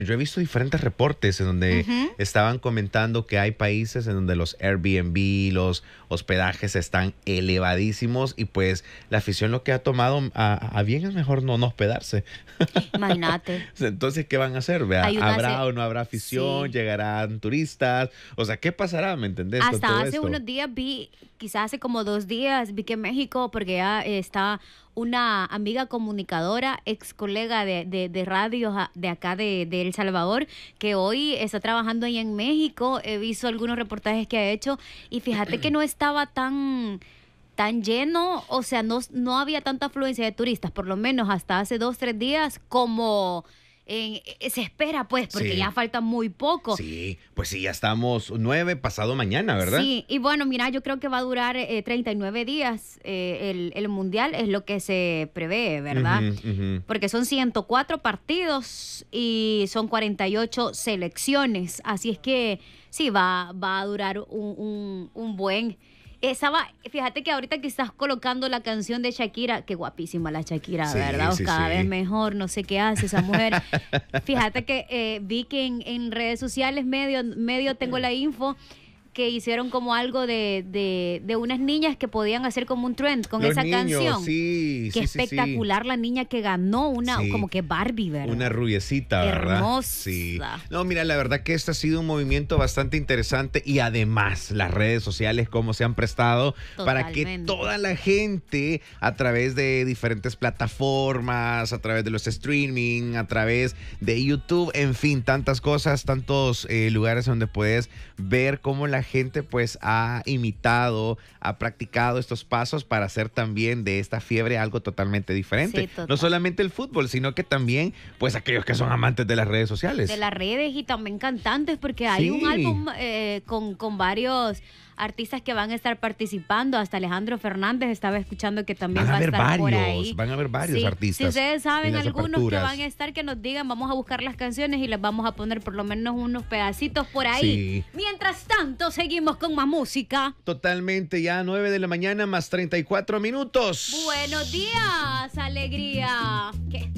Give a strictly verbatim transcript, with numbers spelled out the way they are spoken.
Yo he visto diferentes reportes en donde Ujú. estaban comentando que hay países en donde los Airbnb, los hospedajes están elevadísimos y pues la afición lo que ha tomado a, a bien es mejor no, no hospedarse. Imagínate. Entonces, ¿qué van a hacer? Vea, Hay una ¿habrá se- o no habrá afición? Sí. ¿Llegarán turistas? O sea, ¿qué pasará? ¿Me entendés? Con Hasta todo hace esto. unos días vi, quizás hace como dos días, vi que en México, porque ya está una amiga comunicadora, ex colega de, de, de radio a- de acá de, de El Salvador, que hoy está trabajando ahí en México. He visto algunos reportajes que ha hecho y fíjate que no estaba tan tan lleno, o sea, no, no había tanta afluencia de turistas, por lo menos hasta hace dos, tres días, como en- eh, se espera, pues, porque Sí. ya falta muy poco. Sí, pues sí, ya estamos nueve pasado mañana, ¿verdad? Sí, y bueno, mira, yo creo que va a durar eh, treinta y nueve días eh, el, el Mundial, es lo que se prevé, ¿verdad? Ujú, ujú. Porque son ciento cuatro partidos y son cuarenta y ocho selecciones, así es que sí, va, va a durar un, un, un buen... Estaba, fíjate que ahorita que estás colocando la canción de Shakira, qué guapísima la Shakira, Sí, ¿verdad? sí, Cada sí. vez mejor, no sé qué hace esa mujer. Fíjate que eh, vi que en, en redes sociales medio, medio tengo la info que hicieron como algo de, de, de unas niñas que podían hacer como un trend con Los esa niños, canción. sí, Qué sí, sí, sí. espectacular la niña que ganó, una Sí. como que Barbie, ¿verdad? Una rubiecita, ¿verdad? Hermosa. Sí. No, mira, la verdad que este ha sido un movimiento bastante interesante y además las redes sociales cómo se han prestado para que Totalmente. toda la gente a través de diferentes plataformas, a través de los streaming, a través de YouTube, en fin, tantas cosas, tantos eh, lugares donde puedes ver cómo la gente pues ha imitado, ha practicado estos pasos para hacer también de esta fiebre algo totalmente diferente. Sí, total. No solamente el fútbol, sino que también pues aquellos que son amantes de las redes sociales. De las redes y también cantantes, porque hay Sí. un álbum eh, con, con varios artistas que van a estar participando. Hasta Alejandro Fernández estaba escuchando que también Van a va a haber estar por varios, ahí. van a haber varios Sí. artistas Si ustedes saben en las algunos aperturas. que van a estar, que nos digan, vamos a buscar las canciones y les vamos a poner por lo menos unos pedacitos por ahí. Sí. Mientras tanto, seguimos con más música. Totalmente, ya nueve de la mañana más treinta y cuatro minutos. Buenos días, alegría. ¿Qué?